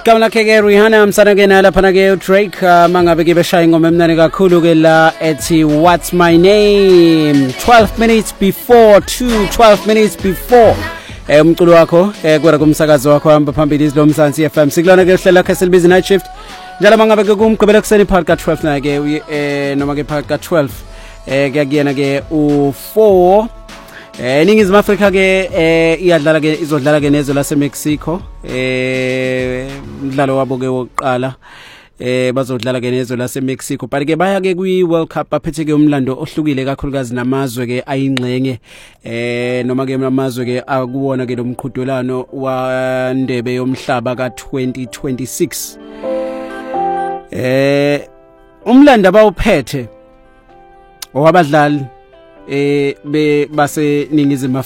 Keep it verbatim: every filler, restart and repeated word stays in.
Igama lakhe ke Rihanna msana ke nala phana ke Drake mangabe ke beshaya ingoma emnani kakhulu ke la ethi What's My Name twelve minutes before two twelve minutes before eh umculo wakho eh kwera kumsakazo wakho hamba phambili izlo Mzansi F M sikulona ke hlela khe selibizi night shift njalo mangabe ke kumgqibela kuseni phakathi ka twelve na ke eh noma ke phakathi ka twelve eh kuyakuyena ke u four Eh iningizimu Afrika ke eh iyadlala ke izodlala ke nezwe lase Mexico eh umdlalo wabo ke wokuqala eh bazodlala ke nezwe lase Mexico but ke baya ke kwi World Cup baphethe ke umlando ohlukile kakhulukazi namazwe ke ayingxenye eh noma ke namazwe ke akuwona ke lomqhudelwano wa ndebe yomhlaba ka twenty twenty-six eh umlando abawuphethe owabadlali eh be base ningizimu